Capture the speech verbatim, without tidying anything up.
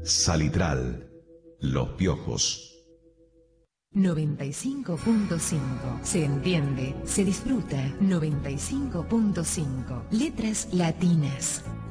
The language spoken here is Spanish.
Salitral. Los piojos. noventa y cinco punto cinco. Se entiende, se disfruta. noventa y cinco punto cinco. Letras latinas.